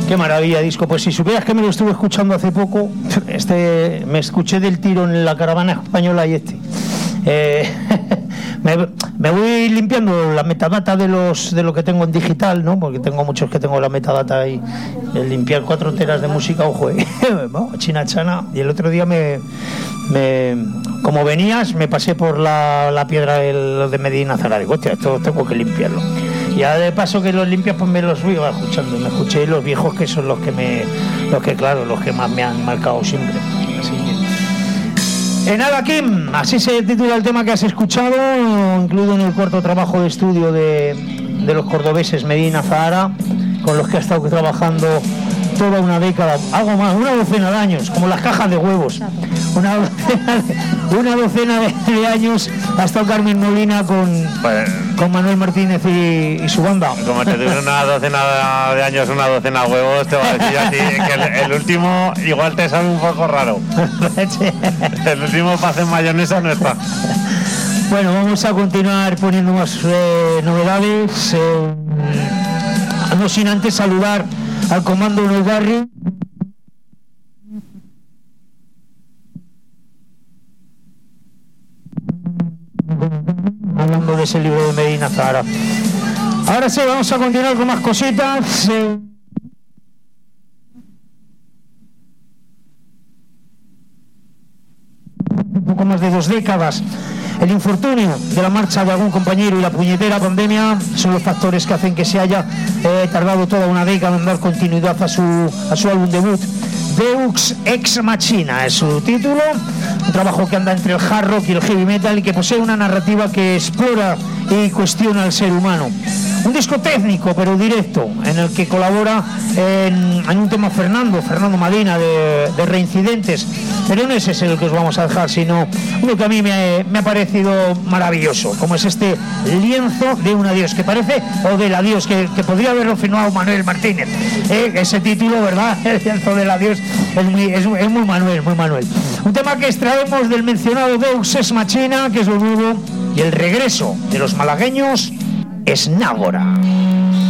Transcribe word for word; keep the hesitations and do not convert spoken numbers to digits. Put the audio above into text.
Qué maravilla disco. Pues si supieras que me lo estuve escuchando hace poco, este me escuché del tiro en la Caravana Española y este. Eh, me, me voy limpiando la metadata de los de lo que tengo en digital, ¿no? Porque tengo muchos que tengo la metadata ahí. El limpiar cuatro teras de música, ojo, eh. China chana. Y el otro día me, me como venías, me pasé por la, la piedra de, de Medina Zara. Digo, hostia, esto tengo que limpiarlo. Ya de paso que los limpias, pues me los voy escuchando. Me escuché los viejos, que son los que me, los que claro, los que más me han marcado siempre. Así que... En nada, Kim, así se titula el tema que has escuchado, incluido en el cuarto trabajo de estudio de, de los cordobeses Medina Zahara, con los que ha estado trabajando toda una década, algo más, una docena de años, como las cajas de huevos. Una docena de, una docena de, de años ha estado Carmen Molina con, pues, con Manuel Martínez y, y su banda. Como te digo una docena de años, una docena de huevos, te voy a decir a ti que el, el último igual te sabe un poco raro. El último para hacer mayonesa no está. Bueno, vamos a continuar poniendo más eh, novedades. Eh, no sin antes saludar al comando del barrio. Hablando de ese libro de Medina Zahara. Ahora sí, vamos a continuar con más cositas. Eh... Un poco más de dos décadas. El infortunio de la marcha de algún compañero y la puñetera pandemia son los factores que hacen que se haya eh, tardado toda una década en dar continuidad a su, a su álbum debut. Deux Ex Machina es su título, un trabajo que anda entre el hard rock y el heavy metal y que posee una narrativa que explora y cuestiona al ser humano. Un disco técnico pero directo, en el que colabora en, en un tema Fernando, Fernando Madina de, de Reincidentes, pero no ese es el que os vamos a dejar, sino uno que a mí me, me ha parecido maravilloso, como es este Lienzo de un adiós, que parece, o del adiós, que, que podría haberlo firmado Manuel Martínez. Eh, ese título, ¿verdad? El Lienzo del adiós es muy, es, es muy Manuel, muy Manuel. Un tema que extraemos del mencionado Deux Ex Machina, que es lo nuevo, y el regreso de los malagueños Esnágora.